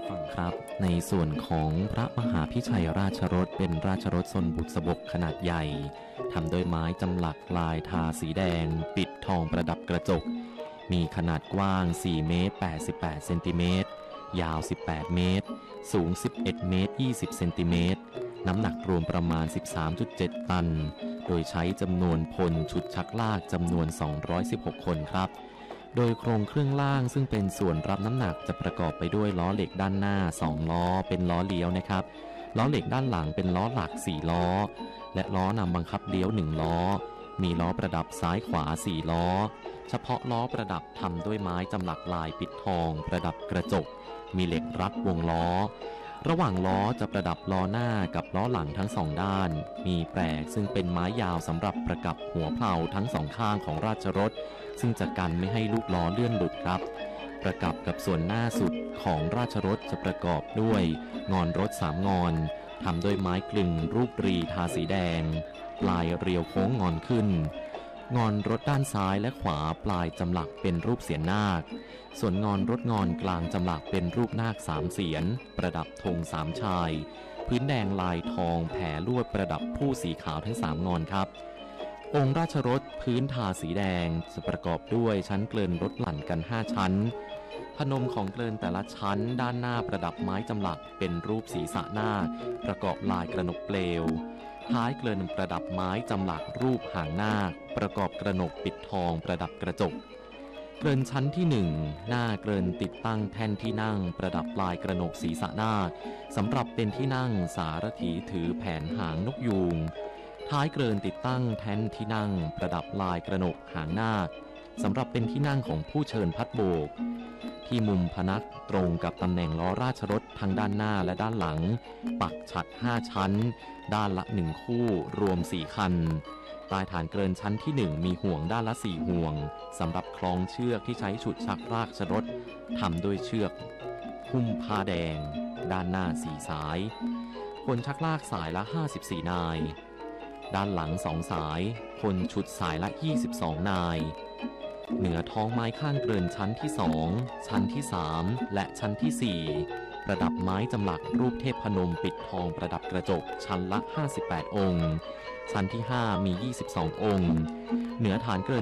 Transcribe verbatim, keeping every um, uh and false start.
ฟังครับในส่วนของพระมหาพิชัยราชรถเป็นราชรถทรงบุษบกขนาดใหญ่ทำด้วยไม้จำหลักลายทาสีแดงปิดทองประดับกระจกมีขนาดกว้างสี่เมตรแปดสิบแปดเซนติเมตรยาวสิบแปดเมตรสูงสิบเอ็ดเมตรยี่สิบเซนติเมตรน้ำหนักรวมประมาณ สิบสามจุดเจ็ด ตันโดยใช้จำนวนพลชุดชักลากจำนวนสองร้อยสิบหกคนครับโดยโครงเครื่องล่างซึ่งเป็นส่วนรับน้ำหนักจะประกอบไปด้วยล้อเหล็กด้านหน้าสองล้อเป็นล้อเลี้ยวนะครับล้อเหล็กด้านหลังเป็นล้อหลักสี่ล้อและล้อนำบังคับเลี้ยวหนึ่งล้อมีล้อประดับซ้ายขวาสี่ล้อเฉพาะล้อประดับทำด้วยไม้จำหลักลายปิดทองประดับกระจกมีเหล็กรัดวงล้อระหว่างล้อจะประดับล้อหน้ากับล้อหลังทั้งสองด้านมีแปรซึ่งเป็นไม้ยาวสำหรับประกับหัวเพลาทั้งสองข้างของราชรถซึ่งจะกันไม่ให้ลูกล้อเลื่อนหลุดครับประกับกับส่วนหน้าสุดของราชรถจะประกอบด้วยงอนรถสามงอนทำด้วยไม้กลึงรูปรีทาสีแดงปลายเรียวโค้งงอนขึ้นงอนรถด้านซ้ายและขวาปลายจำหลักเป็นรูปเสียนนาคส่วนงอนรถงอนกลางจำหลักเป็นรูปนาคสามเสียนประดับธงสามชายพื้นแดงลายทองแผ่ลวดประดับผู้สีขาวทั้งสามงอนครับองค์ราชรถพื้นทาสีแดงจะประกอบด้วยชั้นเกลินรถหลั่นกันห้าชั้นพนมของเกลินแต่ละชั้นด้านหน้าประดับไม้จำหลักเป็นรูปศีรษะนาคประกอบลายกระหนกเปลวท้ายเกลินประดับไม้จำหลักรูปหางนาคประกอบกระหนกปิดทองประดับกระจกเกลินชั้นที่หนึ่งหน้าเกลินติดตั้งแท่นที่นั่งประดับลายกระหนกศีรษะนาคสำหรับเป็นที่นั่งสารถีถือแผนหางนกยูงท้ายเกลินติดตั้งแท่นที่นั่งประดับลายกระหนกหางนาคสำหรับเป็นที่นั่งของผู้เชิญพัดโบกที่มุมพนักตรงกับตำแหน่งล้อราชรถทางด้านหน้าและด้านหลังปักฉัตรห้าชั้นด้านละหนึ่งคู่รวมสี่คันใต้ฐานเกลินชั้นที่หนึ่งมีห่วงด้านละสี่ห่วงสำหรับคล้องเชือกที่ใช้ฉุดชักราชรถทำด้วยเชือกหุ้มผ้าแดงด้านหน้าสี่สายคนชักลากสายละห้าสิบสี่นายด้านหลังสองสายคนฉุดสายละยี่สิบสองนายเหนือท้องไม้ข้างเกลินชั้นที่สองชั้นที่สามและชั้นที่สี่ประดับไม้จำหลักรูปเทพพนมปิดทองประดับกระจกชั้นละห้าสิบแปดองค์ชั้นที่ห้ามียี่สิบสององค์เหนือฐานเกลิน